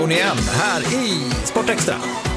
Och igen här i Sportextra.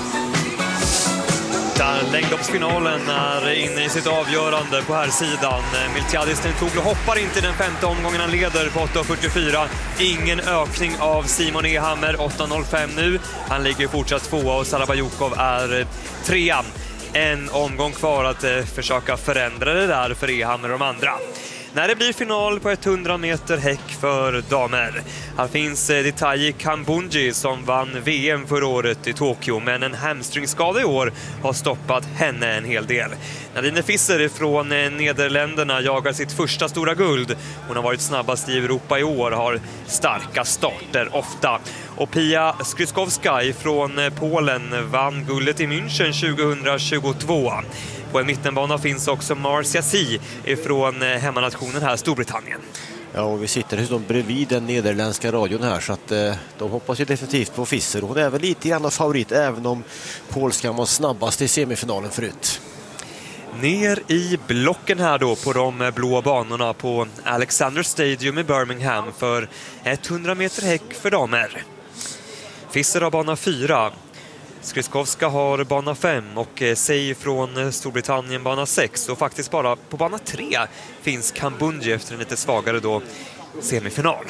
Där längdloppsfinalen är inne i sitt avgörande på här sidan. Miltiadis Tentoglou hoppar inte i den femte omgången, han leder på 8.44. Ingen ökning av Simon Ehammer, 8.05 nu. Han ligger fortsatt tvåa och Sarabayukov är trea. En omgång kvar att försöka förändra det där för Ehammer och de andra. När det blir final på 100 meter häck för damer. Här finns Detayi Kambundji som vann VM förra året i Tokyo, men en hamstringskada i år har stoppat henne en hel del. Nadine Visser från Nederländerna jagar sitt första stora guld. Hon har varit snabbast i Europa i år, har starka starter ofta. Och Pia Skryskowska från Polen vann guldet i München 2022. På en mittenbana finns också Marcia Si från hemmanationen här, Storbritannien. Ja, och vi sitter dessutom bredvid den nederländska radion här, så att de hoppas ju definitivt på Visser. Hon är väl lite grann av favorit, även om polskan var snabbast i semifinalen förut. Ner i blocken här då på de blå banorna på Alexander Stadium i Birmingham för 100 meter häck för damer. Visser har bana 4. Skryskowska har bana 5 och Sey från Storbritannien bana 6. Och faktiskt bara på bana 3 finns Kambundji efter en lite svagare då semifinal.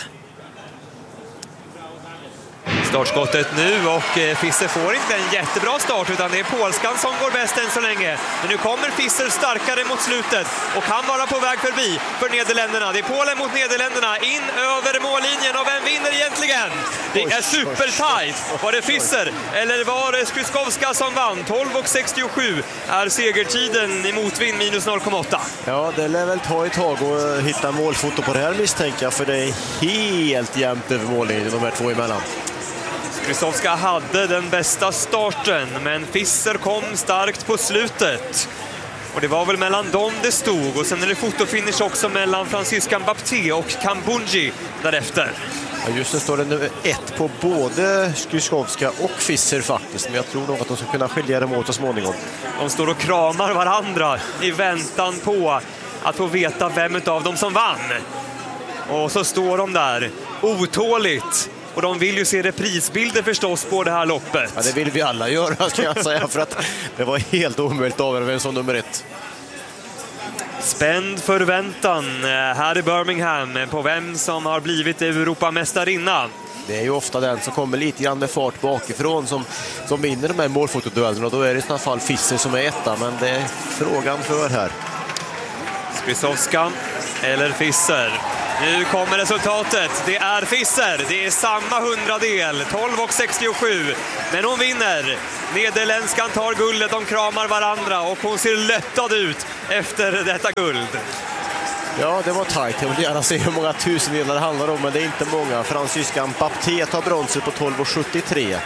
Startskottet nu och Visser får inte en jättebra start, utan det är polskan som går bäst än så länge. Men nu kommer Visser starkare mot slutet och kan vara på väg förbi för Nederländerna. Det är Polen mot Nederländerna in över mållinjen, och vem vinner egentligen? Det är supertajt. Var det Visser eller var det Skryskowska som vann? 12.67 är segertiden i motvind minus 0,8. Ja, det lär väl ta ett tag att hitta målfoto på det här, misstänker jag, för det är helt jämnt över mållinjen de här två emellan. Skryskowska hade den bästa starten, men Visser kom starkt på slutet. Och det var väl mellan dem det stod. Och sen är det fotofinish också mellan Franciscan Baptiste och Kambundji därefter. Ja, just det, står det nummer 1 på både Skryskowska och Visser faktiskt. Men jag tror nog att de ska kunna skilja dem åt så småningom. De står och kramar varandra i väntan på att få veta vem av dem som vann. Och så står de där otåligt. Och de vill ju se reprisbilder förstås på det här loppet. Ja, det vill vi alla göra, ska jag säga, för att det var helt omöjligt av vem som nummer 1. Spänd förväntan här i Birmingham på vem som har blivit Europamästarinna. Det är ju ofta den som kommer lite grann med fart bakifrån som vinner de här målfotoduellerna. Då är det i sådana fall Visser som är etta, men det är frågan för här. Skryskowska eller Visser? Nu kommer resultatet. Det är Visser. Det är samma hundradel. 12.67. Men hon vinner. Nederländskan tar guldet. De kramar varandra och hon ser lättad ut efter detta guld. Ja, det var tajt. Jag vill gärna se hur många tusendelar det handlar om, men det är inte många. Franciscan Baptiste tar bronset på 12.73.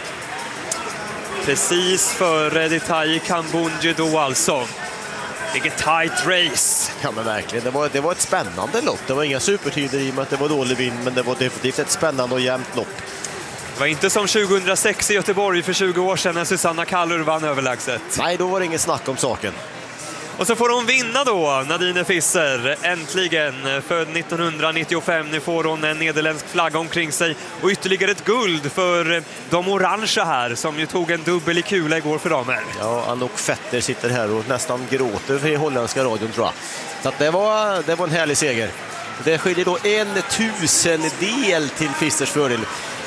Precis före Detayi Kambundji då alltså. Vilket tight race. Ja, men verkligen. Det var ett spännande lopp. Det var inga supertider i och med att det var dålig vind, men det var definitivt ett spännande och jämnt lopp. Det var inte som 2006 i Göteborg för 20 år sedan när Susanna Kallur vann överlägset. Nej, då var det inget snack om saken. Och så får hon vinna då, Nadine Visser, äntligen, född 1995. Nu får hon en nederländsk flagga omkring sig och ytterligare ett guld för de orangea här, som ju tog en dubbel i kula igår för damer. Ja, Anouk Vetter sitter här och nästan gråter för holländska radion, tror jag. Så att det var en härlig seger. Det skiljer då 1/1000 till Vissers fördel.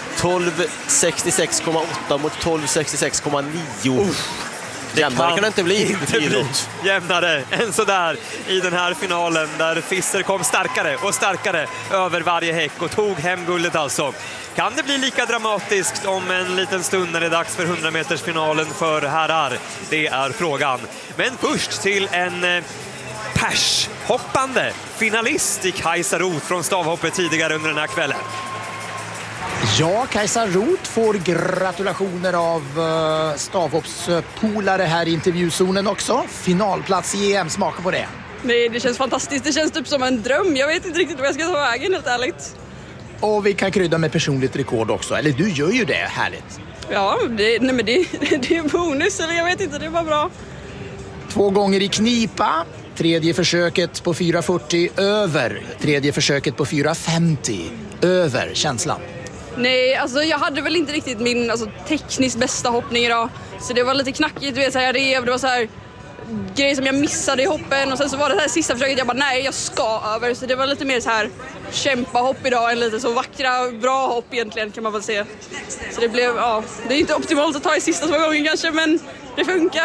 12.66,8 mot 12.66,9. Jämnare kan det inte bli. Jämnare än sådär i den här finalen, där Visser kom starkare och starkare över varje häck och tog hem guldet alltså. Kan det bli lika dramatiskt om en liten stund när det är dags för 100-metersfinalen för herrar? Det är frågan. Men först till en pershoppande finalist i Kajsa Roth från stavhoppet tidigare under den här kvällen. Ja, Kajsa Roth får gratulationer av stavhoppspolare här i intervjuzonen också. Finalplats i EM, smaka på det. Nej, det känns fantastiskt. Det känns typ som en dröm. Jag vet inte riktigt vad jag ska ta vägen, helt ärligt. Och vi kan krydda med personligt rekord också. Eller du gör ju det, härligt. Ja, det är bonus, eller jag vet inte, det var bra. 2 gånger i knipa. Tredje försöket på 4.40 över. Tredje försöket på 4.50 över. Känslan? Nej, alltså jag hade väl inte riktigt min tekniskt bästa hoppning idag. Så det var lite knackigt, du vet, så här, jag rev, det var så här grejer som jag missade i hoppen och sen så var det här sista försöket, jag bara nej, jag ska över. Så det var lite mer så här kämpa hopp idag än lite så vackra, bra hopp egentligen kan man väl säga. Så det blev, det är inte optimalt att ta i sista 2 gången kanske, men det funkar.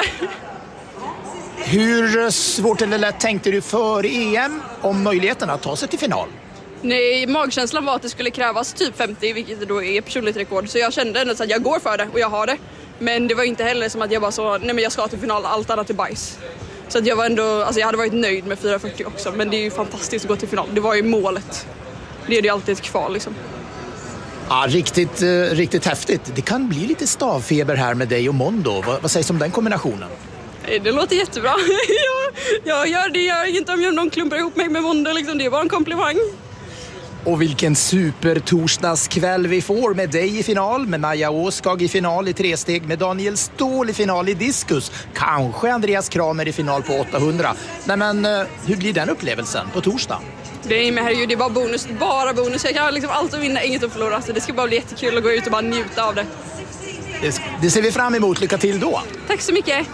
Hur svårt eller lätt tänkte du för EM om möjligheten att ta sig till final? Nej, magkänslan var att det skulle krävas typ 50, vilket då är personligt rekord. Så jag kände ändå att jag går för det och jag har det. Men det var inte heller som att jag bara så, nej men jag ska till final, allt annat är bajs. Så att jag var ändå, jag hade varit nöjd med 4.40 också, men det är ju fantastiskt att gå till final. Det var ju målet. Det är ju alltid ett kval liksom. Ja, riktigt häftigt. Det kan bli lite stavfeber här med dig och Mondo. Vad sägs om den kombinationen? Det låter jättebra. jag gör inte om någon klumpar ihop mig med Mondo liksom. Det är bara en komplimang. Och vilken supertorsdagskväll vi får med dig i final, med Maja Åskag i final i 3-steg, med Daniel Ståhl i final i diskus, kanske Andreas Kramer i final på 800. Nej men, hur blir den upplevelsen på torsdag? Det är bara bonus. Jag kan liksom allt att vinna, inget att förlora. Så det ska bara bli jättekul att gå ut och bara njuta av det. Det ser vi fram emot. Lycka till då. Tack så mycket.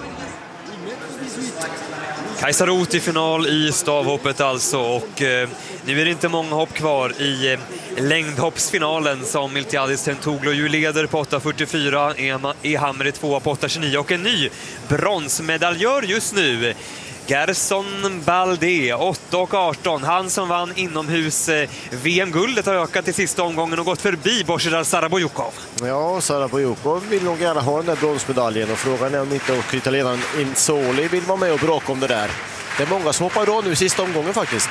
Kajsa Roth i final i stavhoppet alltså, och nu är det inte många hopp kvar i längdhoppsfinalen som Miltiadis Tentouglu ju leder på 8.44, E-Hammer i 2 på 8.29 och en ny bronsmedaljör just nu. Gerson Baldé, 8.18. Han som vann inomhus VM-guldet har ökat i sista omgången och gått förbi Božidar Sarabojukov. Ja, Sarabojukov vill nog gärna ha den där bronsmedaljen och frågan är om inte också italienaren Insoli vill vara med och bråka om det där. Det är många som hoppar då nu i sista omgången faktiskt.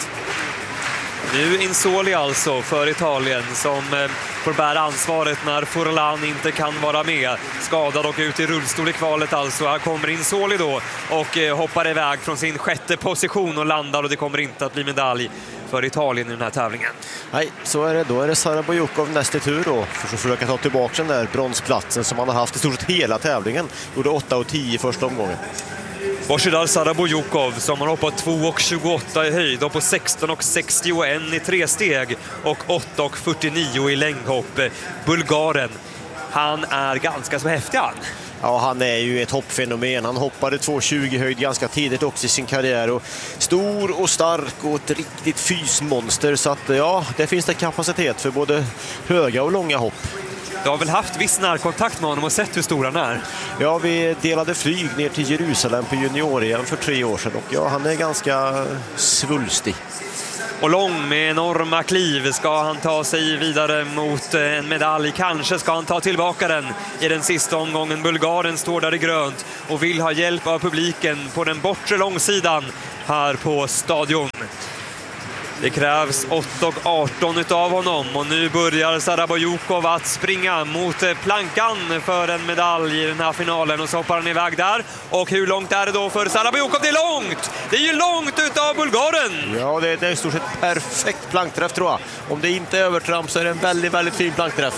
Nu Insoli alltså för Italien som får bära ansvaret när Furlan inte kan vara med. Skadad och ut i rullstol i kvalet alltså. Här kommer Insoli då och hoppar iväg från sin 6:e position och landar, och det kommer inte att bli medalj för Italien i den här tävlingen. Nej, så är det. Då är det Sarabojukov nästa tur då för att försöka ta tillbaka den där bronsplatsen som han har haft i stort sett hela tävlingen. Gjorde 8.10 i första omgången. Božidar Sarabojukov som har hoppat 2.28 i höjd och på 16.61 i 3-steg och 8.49 i längdhopp. Bulgaren, han är ganska så häftig han. Ja, han är ju ett hoppfenomen. Han hoppade 2.20 höjd ganska tidigt också i sin karriär. Och stor och stark och ett riktigt fysmonster. Så att ja, det finns det kapacitet för både höga och långa hopp. Du har väl haft viss närkontakt med honom och sett hur stor han är? Ja, vi delade flyg ner till Jerusalem på junior-EM för 3 år sedan. Och ja, han är ganska svulstig. Och lång med enorma kliv ska han ta sig vidare mot en medalj. Kanske ska han ta tillbaka den i den sista omgången. Bulgaren står där i grönt och vill ha hjälp av publiken på den bortre långsidan här på stadion. Det krävs 8.18 utav honom och nu börjar Sarabojukov att springa mot plankan för en medalj i den här finalen och så hoppar han iväg där. Och hur långt är det då för Sarabojukov? Det är långt! Det är ju långt utav Bulgaren! Ja, det är i stort sett perfekt plankträff tror jag. Om det inte är övertramp så är det en väldigt, väldigt fin plankträff.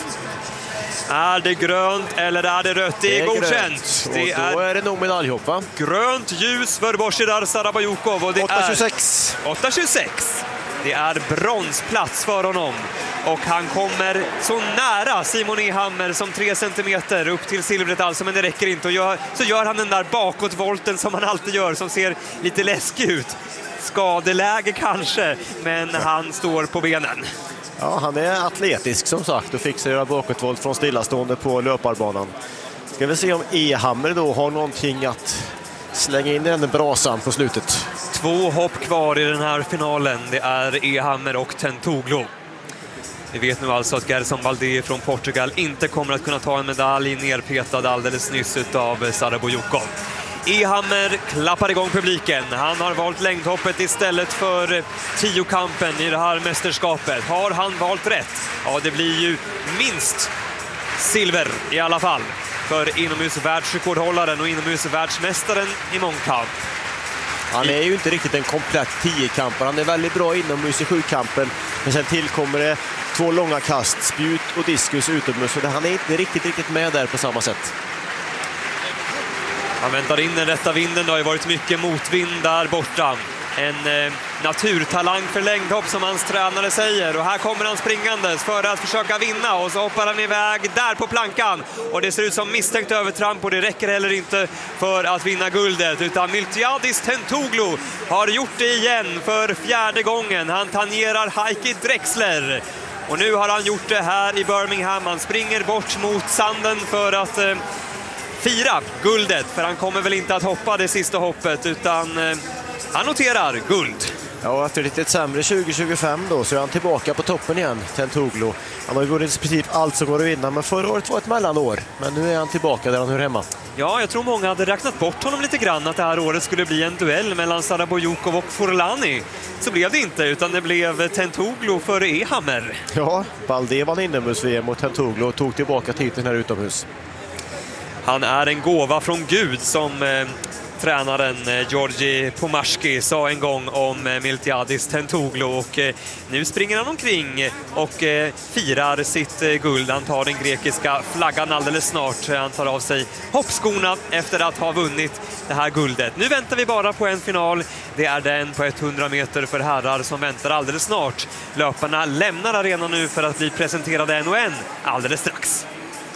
Är det grönt eller är det rött? Det är godkänt. Det är... Och då är det nog medaljhopp, va? Grönt ljus för Božidar Sarabojukov och det 8.26. 8.26. Det är bronsplats för honom och han kommer så nära Simon E-Hammer som 3 centimeter upp till silvret alltså, men det räcker inte. Och så gör han den där bakåtvolten som han alltid gör som ser lite läskig ut. Skadeläge kanske, men han står på benen. Ja, han är atletisk som sagt och fixar göra bakåtvolt från stillastående på löparbanan. Ska vi se om E-Hammer då har någonting att slänga in i den brasan på slutet. 2 hopp kvar i den här finalen. Det är E-Hammer och Tentouglu. Vi vet nu alltså att Gerson Baldé från Portugal inte kommer att kunna ta en medalj, nerpetad alldeles nyss av Sarabojukov. E-Hammer klappar igång publiken. Han har valt längdhoppet istället för 10-kampen i det här mästerskapet. Har han valt rätt? Ja, det blir ju minst silver i alla fall för inomhusvärldsrekordhållaren och inomhusvärldsmästaren i mångkamp. Han är ju inte riktigt en komplett 10-kampare. Han är väldigt bra inomhus i 7-kampen. Men sen tillkommer det 2 långa kast, spjut och diskus utomhus. Så han är inte riktigt med där på samma sätt. Han väntar in den rätta vinden. Det har ju varit mycket motvind där borta. En naturtalang för längdhopp som hans tränare säger. Och här kommer han springandes för att försöka vinna och så hoppar han iväg där på plankan. Och det ser ut som misstänkt övertramp och det räcker heller inte för att vinna guldet. Utan Miltiadis Tentoglou har gjort det igen för 4:e gången. Han tangerar Heikki Drexler. Och nu har han gjort det här i Birmingham. Han springer bort mot sanden för att fira guldet. För han kommer väl inte att hoppa det sista hoppet utan han noterar guld. Ja, efter lite sämre 2025 då så är han tillbaka på toppen igen, Tentoglou. Han har ju vunnit i princip allt som går att vinna, men förra året var ett mellanår. Men nu är han tillbaka där han hör hemma. Ja, jag tror många hade räknat bort honom lite grann att det här året skulle bli en duell mellan Sarabojukov och Forlani. Så blev det inte, utan det blev Tentoglou före Ehammer. Ja, Balde vann inomhus-VM och Tentoglou tog tillbaka titeln här utomhus. Han är en gåva från Gud som tränaren Georgi Pomashki sa en gång om Miltiadis Tentoglou och nu springer han omkring och firar sitt guld. Han tar den grekiska flaggan alldeles snart. Han tar av sig hoppskorna efter att ha vunnit det här guldet. Nu väntar vi bara på en final. Det är den på 100 meter för herrar som väntar alldeles snart. Löparna lämnar arenan nu för att bli presenterade en och en alldeles strax.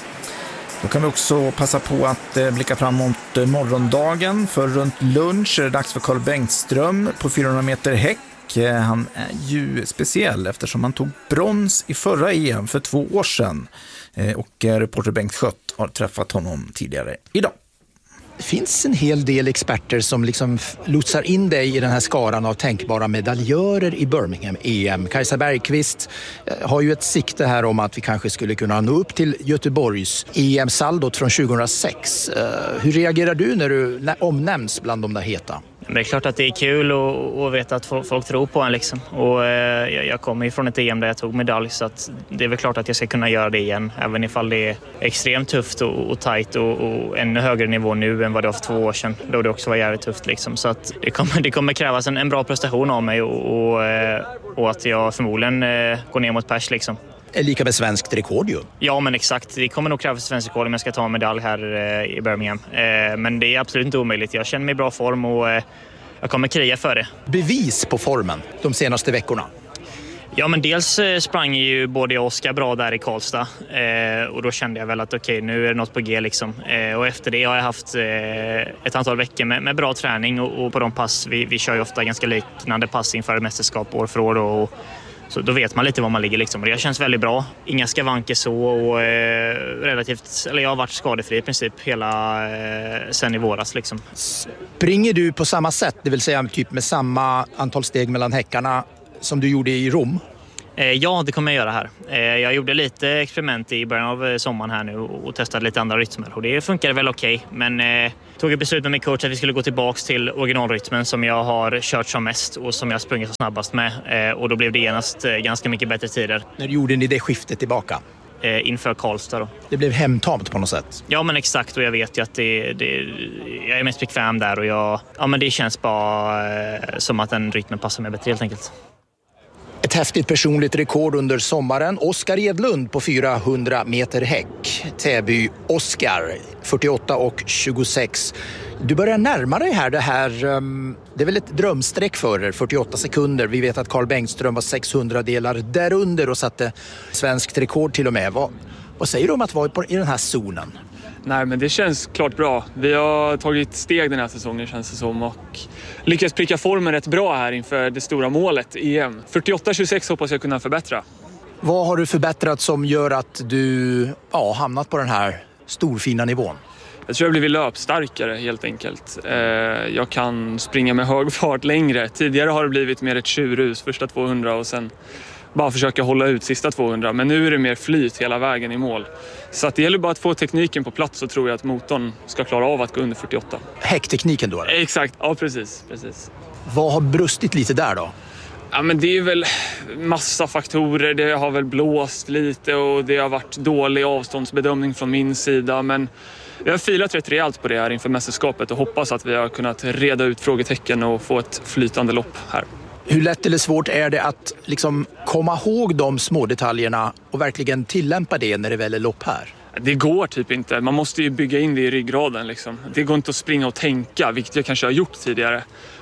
Då kan vi också passa på att blicka fram mot morgondagen. För runt lunch är det dags för Carl Bengtström på 400 meter häck. Han är ju speciell eftersom han tog brons i förra EM för 2 år sedan. Och reporter Bengt Schött har träffat honom tidigare idag. Det finns en hel del experter som liksom lotsar in dig i den här skaran av tänkbara medaljörer i Birmingham EM. Kajsa Bergqvist har ju ett sikte här om att vi kanske skulle kunna nå upp till Göteborgs EM-saldot från 2006. Hur reagerar du när du omnämns bland de där heta? Det är klart att det är kul att veta att folk tror på en liksom. Och jag kommer ju från ett EM där jag tog medalj så att det är väl klart att jag ska kunna göra det igen. Även ifall det är extremt tufft och tajt och ännu högre nivå nu än vad det var för 2 år sedan. Då det också var jävligt tufft liksom. Så att det kommer krävas en bra prestation av mig och att jag förmodligen går ner mot pers liksom. Är lika med svenskt rekord ju. Ja men exakt, det kommer nog krävas svensk rekord om jag ska ta en medalj här i Birmingham. Men det är absolut inte omöjligt. Jag känner mig i bra form och jag kommer kriga för det. Bevis på formen de senaste veckorna? Ja men dels sprang ju både jag och Oskar bra där i Karlstad och då kände jag väl att okej, nu är det något på G liksom. Och efter det har jag haft ett antal veckor med bra träning och på de pass, vi kör ju ofta ganska liknande pass inför mästerskap år för år och så då vet man lite var man ligger liksom. Och det känns väldigt bra. Inga skavanker så och jag har varit skadefri i princip hela sen i våras liksom. Springer du på samma sätt, det vill säga typ med samma antal steg mellan häckarna som du gjorde i Rom? Ja, det kommer jag göra här. Jag gjorde lite experiment i början av sommaren här nu och testade lite andra rytmer. Och det funkar väl okej. Men tog ett beslut med min coach att vi skulle gå tillbaka till originalrytmen som jag har kört som mest och som jag sprungit så snabbast med. Och då blev det genast ganska mycket bättre tider. När gjorde ni det skiftet tillbaka? Inför Karlstad då. Det blev hemtamt på något sätt? Ja men exakt, och jag vet ju att jag är mest bekväm där och men det känns bara som att den rytmen passar mig bättre helt enkelt. Ett häftigt personligt rekord under sommaren. Oskar Edlund på 400 meter häck. Täby Oskar, 48,26. Du börjar närma dig här. Det är väl ett drömsträck för er, 48 sekunder. Vi vet att Carl Bengtström var 600 delar därunder och satte svenskt rekord till och med. Vad säger du om att vara i den här zonen? Nej, men det känns klart bra. Vi har tagit steg den här säsongen känns det som och lyckats pricka formen rätt bra här inför det stora målet EM. 48-26 hoppas jag kunna förbättra. Vad har du förbättrat som gör att du hamnat på den här storfina nivån? Jag tror jag blivit löpstarkare helt enkelt. Jag kan springa med hög fart längre. Tidigare har det blivit mer ett tjurrus första 200 och sen bara försöka hålla ut sista 200. Men nu är det mer flyt hela vägen i mål. Så att det gäller bara att få tekniken på plats så tror jag att motorn ska klara av att gå under 48. Häcktekniken då? Eller? Exakt, ja precis. Vad har brustit lite där då? Ja men det är väl massa faktorer. Det har väl blåst lite och det har varit dålig avståndsbedömning från min sida. Men vi har filat rätt rejält på det här inför mästerskapet och hoppas att vi har kunnat reda ut frågetecken och få ett flytande lopp här. Hur lätt eller svårt är det att liksom komma ihåg de små detaljerna och verkligen tillämpa det när det väl är lopp här? Det går typ inte. Man måste ju bygga in det i ryggraden liksom. Det går inte att springa och tänka, vilket jag kanske har gjort tidigare.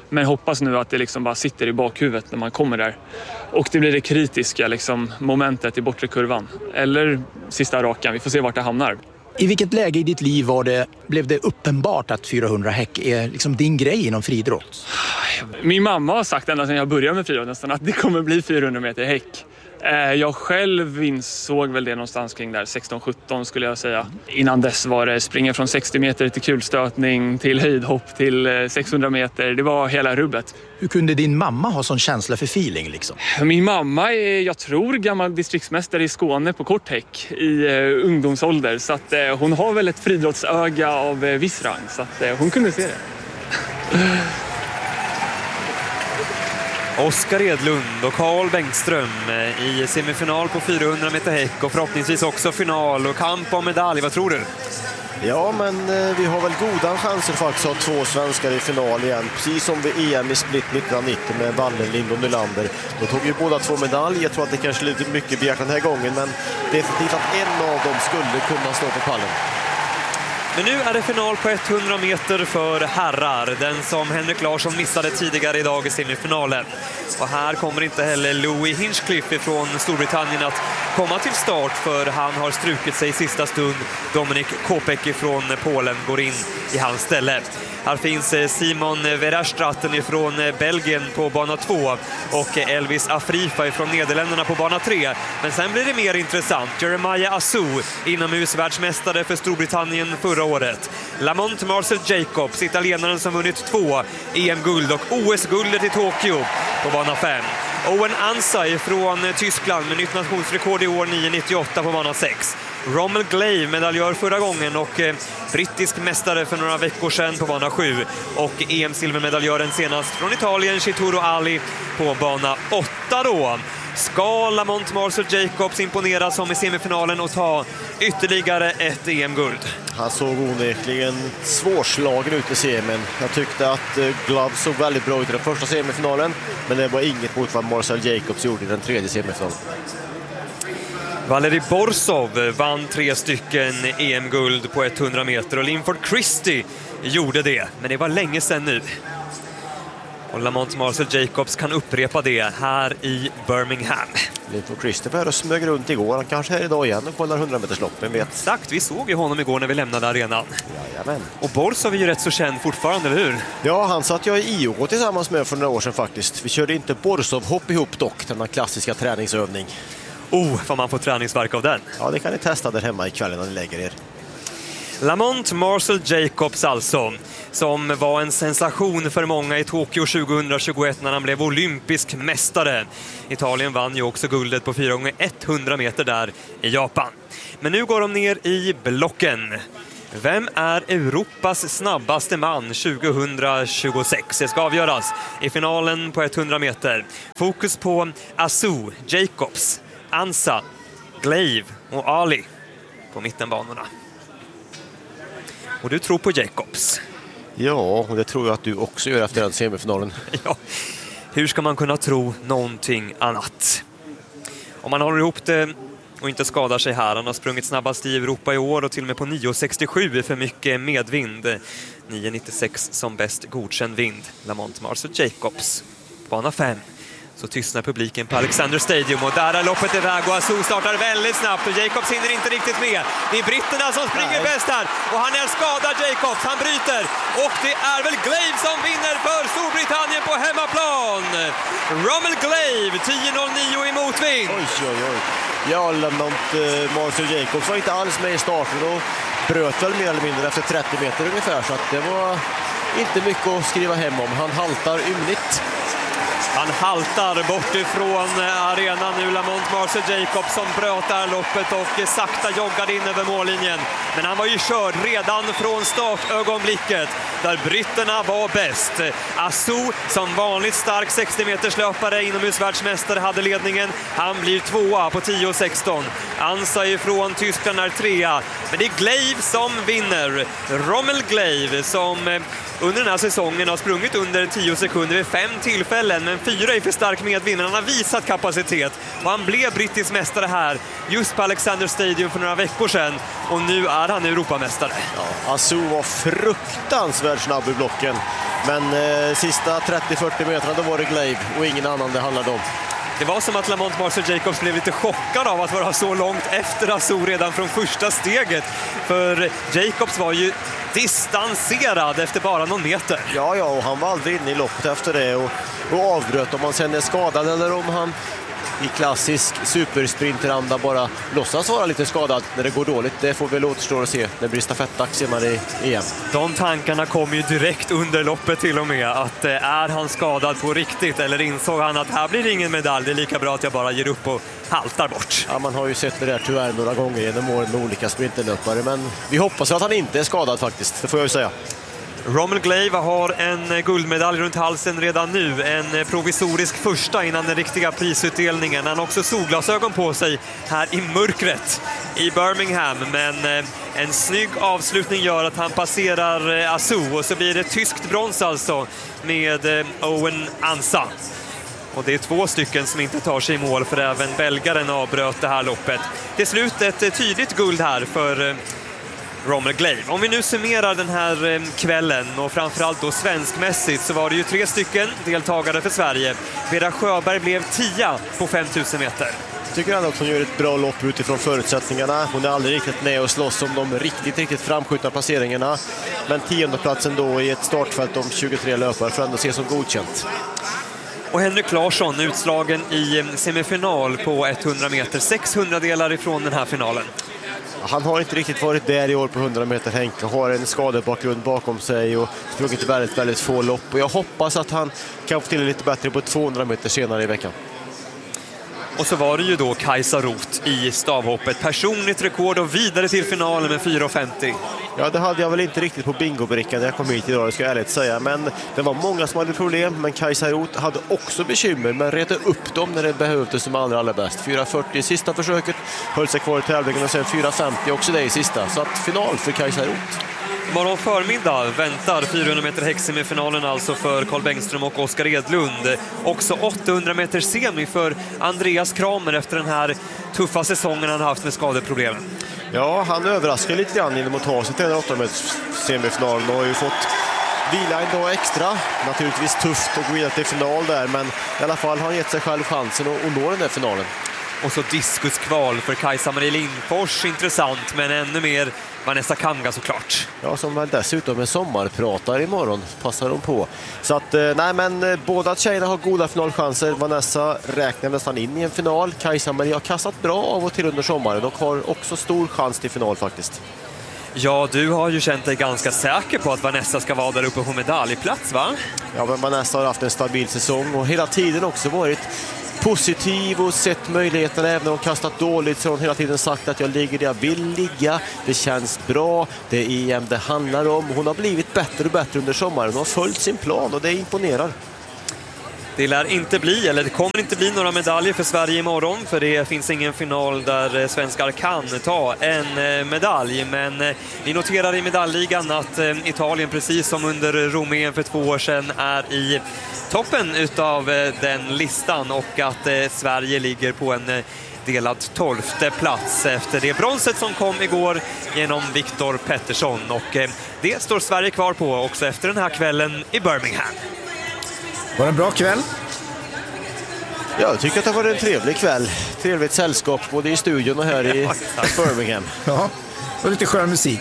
Men hoppas nu att det liksom bara sitter i bakhuvudet när man kommer där. Och det blir det kritiska liksom, momentet i bortre kurvan. Eller sista rakan, vi får se vart det hamnar. I vilket läge i ditt liv blev det uppenbart att 400 häck är liksom din grej inom friidrott? Min mamma har sagt ända sedan jag började med friidrott nästan att det kommer bli 400 meter häck. Jag själv insåg väl det någonstans kring där 16-17 skulle jag säga. Innan dess var det springa från 60 meter till kulstötning, till höjdhopp, till 600 meter. Det var hela rubbet. Hur kunde din mamma ha sån känsla för feeling liksom? Min mamma är, jag tror, gammal distriktsmästare i Skåne på kort häck i ungdomsålder. Så att hon har väl ett friidrottsöga av viss rang. Så att hon kunde se det. Oskar Edlund och Carl Bengtström i semifinal på 400 meter häck och förhoppningsvis också final och kamp om medalj. Vad tror du? Ja, men vi har väl goda chanser faktiskt att ha 2 svenskar i final igen. Precis som vid EM i split 1990 med Wallenlind och Nylander. Då tog ju båda 2 medalj. Jag tror att det kanske är lite mycket begärt den här gången, men definitivt att en av dem skulle kunna stå på pallen. Men nu är det final på 100 meter för herrar. Den som Henrik Larsson missade tidigare idag i semifinalen. Och här kommer inte heller Louis Hinchcliffe från Storbritannien att komma till start, för han har strukit sig i sista stund. Dominik Kopecky från Polen går in i hans ställe. Här finns Simon Verstraeten från Belgien på bana 2 och Elvis Afrifa från Nederländerna på bana 3. Men sen blir det mer intressant. Jeremiah Assou, inomhusvärldsmästare för Storbritannien förra året. Lamont Marcel Jacobs, italienaren som vunnit 2 EM-guld och OS-guldet i Tokyo på bana 5. Owen Ansay från Tyskland med nytt nationsrekord i år 9.98 på bana 6. Rommel Glave, medaljör förra gången och brittisk mästare för några veckor sedan på bana 7. Och EM-silvermedaljören senast från Italien, Chituro Ali, på bana 8 då. Ska Lamont Marcel Jacobs imponera som i semifinalen och ta ytterligare ett EM-guld? Han såg onekligen svårslagen ut i semin. Jag tyckte att Glove såg väldigt bra ut i den första semifinalen, men det var inget mot vad Marcel Jacobs gjorde i den tredje semifinalen. Valeri Borsov vann 3 stycken EM-guld på 100 meter och Linford Christie gjorde det, men det var länge sedan nu. Och Lamont Marcel Jacobs kan upprepa det här i Birmingham. Linford Christie var här och smög runt igår. Han kanske är här idag igen och kollar 100-metersloppen, vet. Exakt, vi såg ju honom igår när vi lämnade arenan. Jajamän. Och Borsov är ju rätt så känd fortfarande, eller hur? Ja, han satt jag i IOK tillsammans med för några år sedan faktiskt. Vi körde inte Borsov-hopp ihop dock, denna klassiska träningsövning. Får man få träningsverk av den? Ja, det kan ni testa där hemma ikväll när ni lägger er. Lamont Marcel Jacobs alltså, som var en sensation för många i Tokyo 2021 när han blev olympisk mästare. Italien vann ju också guldet på 4x100 meter där i Japan. Men nu går de ner i blocken. Vem är Europas snabbaste man 2026? Det ska avgöras i finalen på 100 meter. Fokus på Assou, Jacobs, Ansa, Glave och Ali på mittenbanorna. Och du tror på Jacobs? Ja, och det tror jag att du också gör efter den semifinalen. Ja, hur ska man kunna tro någonting annat? Om man håller ihop det och inte skadar sig här. Han har sprungit snabbast i Europa i år och till och med på 9.67 för mycket medvind. 9.96 som bäst godkänd vind. Lamont Marcel Jacobs. Bana 5. Så tystnar publiken på Alexander Stadium och där är loppet iväg och Assou startar väldigt snabbt och Jacobs hinner inte riktigt med. Det är britterna som springer bäst här och han är skadad, Jacobs. Han bryter och det är väl Glave som vinner för Storbritannien på hemmaplan. Rommel Glave, 10.09 i motvind. Oj. Ja, Lamont Marcel Jacobs var inte alls med i starten och bröt väl mer eller mindre efter 30 meter ungefär, så att det var inte mycket att skriva hem om. Han haltar ymnigt. Han haltar bort ifrån arenan nu, Lamont Marcel Jacobs, som bröt där loppet och sakta joggade in över mållinjen. Men han var ju körd redan från startögonblicket där britterna var bäst. Assou, som vanligt stark 60-meters löpare, inomhusvärldsmästare, hade ledningen. Han blir 2 på 10.16. Ansa ifrån Tyskland är 3. Men det är Glave som vinner. Rommel Glave som under den här säsongen har sprungit under 10 sekunder vid 5 tillfällen. men 4 är för stark medvind. Han har visat kapacitet och han blev brittisk mästare här just på Alexander Stadium för några veckor sedan. Och nu är han Europamästare. Ja, Asu var fruktansvärt snabb i blocken. Men sista 30-40 meterna då var det Glaive och ingen annan det handlade om. Det var som att Lamont Marshall-Jacobs blev lite chockad av att vara så långt efter Asu redan från första steget. För Jacobs var ju distanserad efter bara någon meter. Ja, och han var aldrig inne i loppet efter det och avbröt om han sen är skadad eller om han i klassisk supersprinteranda bara låtsas vara lite skadad när det går dåligt. Det får väl återstå att se när det blir stafettdags i EM. De tankarna kom ju direkt under loppet till och med. Att är han skadad på riktigt eller insåg han att här blir ingen medalj, det är lika bra att jag bara ger upp och haltar bort. Ja, man har ju sett det där tyvärr några gånger genom åren med olika sprinterlöpare, men vi hoppas att han inte är skadad faktiskt, det får jag ju säga. Rommel Glaive har en guldmedalj runt halsen redan nu. En provisorisk första innan den riktiga prisutdelningen. Han har också solglasögon på sig här i mörkret i Birmingham. Men en snygg avslutning gör att han passerar Asu. Och så blir det tyskt brons alltså med Owen Ansa. Och det är 2 stycken som inte tar sig i mål, för även belgaren avbröt det här loppet. Till slut ett tydligt guld här för Rommel Glaive. Om vi nu summerar den här kvällen och framförallt då svenskmässigt, så var det ju 3 stycken deltagare för Sverige. Vera Sjöberg blev 10 på 5000 meter. Tycker han också hon gör ett bra lopp utifrån förutsättningarna. Hon är aldrig riktigt med och slåss om de riktigt framskjutna placeringarna. Men 10:e platsen då i ett startfält om 23 löpare för ändå se som godkänt. Och Henrik Larsson utslagen i semifinal på 100 meter. 600 delar ifrån den här finalen. Han har inte riktigt varit där i år på 100 meter. Henke har en skadebakgrund bakom sig och sprungit väldigt få lopp. Och jag hoppas att han kan få till lite bättre på 200 meter senare i veckan. Och så var det ju då Kajsa Roth i stavhoppet. Personligt rekord och vidare till finalen med 4,50. Ja, det hade jag väl inte riktigt på bingobrickan när jag kom hit idag, det ska jag ärligt säga. Men det var många som hade problem, men Kajsa Roth hade också bekymmer, men rete upp dem när det behövdes som allra bäst. 4,40 i sista försöket, höll sig kvar i tävlingen och sen 4,50 också det i sista. Så att final för Kajsa Roth. Morgon förmiddag väntar 400 meter häxim i finalen alltså för Carl Bengström och Oskar Edlund. Också 800 meter semi för Andreas Kramer efter den här tuffa säsongen han haft med skadeproblemen. Ja, han överraskar lite grann genom att ta sig till den 800 meters semifinalen och har ju fått vila en dag extra. Naturligtvis tufft att gå vidare till final där, men i alla fall har han gett sig själv chansen att nå den där finalen. Och så diskuskval för Kajsa-Marie Lindfors, intressant, men ännu mer Vanessa Kamga såklart. Ja, som väl dessutom en sommarpratare imorgon passar de på. Så att, nej men båda tjejerna har goda finalchanser. Vanessa räknar nästan in i en final. Kajsa-Marie har kastat bra av och till under sommaren och har också stor chans till final faktiskt. Ja, du har ju känt dig ganska säker på att Vanessa ska vara där uppe på medaljplats, va? Ja, men Vanessa har haft en stabil säsong och hela tiden också varit positiv och sett möjligheterna. Även om hon kastat dåligt så har hon hela tiden sagt att jag ligger där jag vill ligga. Det känns bra, det är EM det handlar om. Hon har blivit bättre och bättre under sommaren. Hon har följt sin plan och det imponerar. Det lär inte bli, eller det kommer inte bli några medaljer för Sverige imorgon, för det finns ingen final där svenskar kan ta en medalj. Men vi noterar i medaljligan att Italien, precis som under Rom-EM för 2 år sedan, är i toppen utav den listan och att Sverige ligger på en delad 12:e plats efter det bronset som kom igår genom Viktor Pettersson. Och det står Sverige kvar på också efter den här kvällen i Birmingham. Var det en bra kväll? Ja, jag tycker att det var en trevlig kväll. Trevligt sällskap både i studion och här i Birmingham. Ja, och lite skön musik.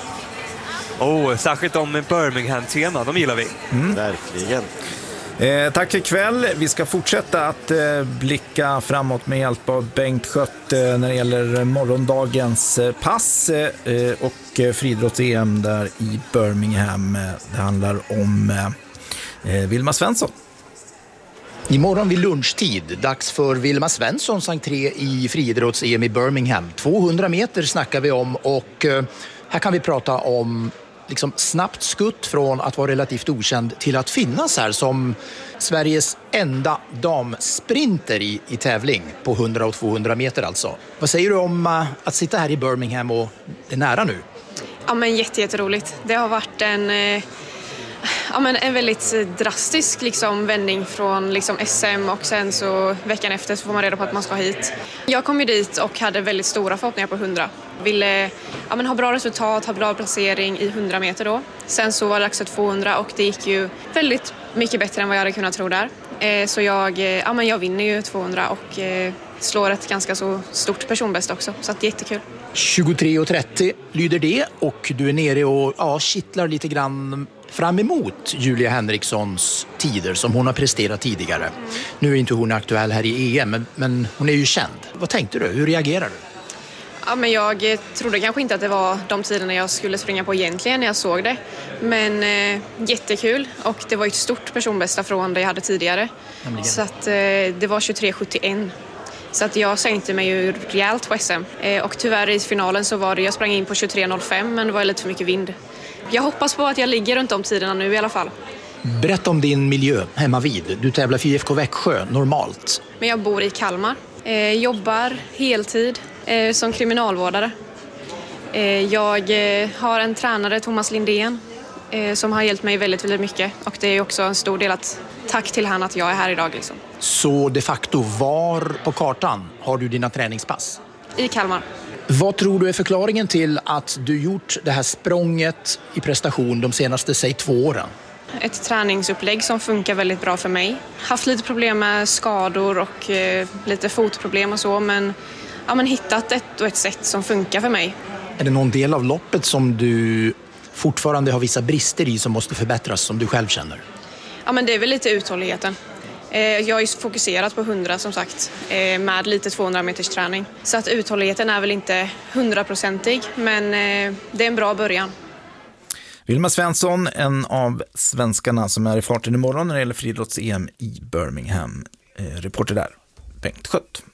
Särskilt om Birmingham-tema, de gillar vi. Verkligen. Tack för ikväll. Vi ska fortsätta att blicka framåt med hjälp av Bengt Schött när det gäller morgondagens pass och friidrotts-EM där i Birmingham. Det handlar om Vilma Svensson. Imorgon vid lunchtid, dags för Vilma Svenssons entré i friidrotts-EM i Birmingham. 200 meter snackar vi om och här kan vi prata om liksom snabbt skutt från att vara relativt okänd till att finnas här som Sveriges enda damsprinter i tävling på 100 och 200 meter alltså. Vad säger du om att sitta här i Birmingham och det är nära nu? Ja, men jätteroligt. Det har varit Ja, men en väldigt drastisk liksom, vändning från liksom, SM och sen så veckan efter så får man reda på att man ska hit. Jag kom ju dit och hade väldigt stora förhoppningar på 100. Ville ha bra resultat, ha bra placering i 100 meter då. Sen så var det dags för 200 och det gick ju väldigt mycket bättre än vad jag hade kunnat tro där. Så jag vinner ju 200 och slår ett ganska så stort personbäst också, så att det är jättekul. 23.30 lyder det och du är nere och kittlar lite grann fram emot Julia Henrikssons tider som hon har presterat tidigare. Nu är inte hon aktuell här i EM, men hon är ju känd. Vad tänkte du? Hur reagerar du? Ja, men jag trodde kanske inte att det var de tiderna jag skulle springa på egentligen när jag såg det. Men jättekul och det var ett stort personbästa från det jag hade tidigare. Så att det var 23.71. Så att jag sänkte mig ju rejält på SM. Och tyvärr i finalen så var det, jag sprang in på 23.05 men det var lite för mycket vind. Jag hoppas på att jag ligger runt om tiderna nu i alla fall. Berätta om din miljö hemma vid. Du tävlar för IFK Växjö normalt. Men jag bor i Kalmar. Jobbar heltid som kriminalvårdare. Jag har en tränare, Thomas Lindén, som har hjälpt mig väldigt, väldigt mycket. Och det är också en stor del att tack till han att jag är här idag. Liksom. Så de facto, var på kartan har du dina träningspass? I Kalmar. Vad tror du är förklaringen till att du gjort det här språnget i prestation de senaste, säg 2 åren? Ett träningsupplägg som funkar väldigt bra för mig. Haft lite problem med skador och lite fotproblem och så, men hittat ett sätt som funkar för mig. Är det någon del av loppet som du fortfarande har vissa brister i som måste förbättras som du själv känner? Ja, men det är väl lite uthålligheten. Jag är fokuserat på 100 som sagt, med lite 200 meters träning. Så att uthålligheten är väl inte 100%ig, men det är en bra början. Vilma Svensson, en av svenskarna som är i farten imorgon när det gäller friidrotts-EM i Birmingham. Reporter där, Bengt Skött.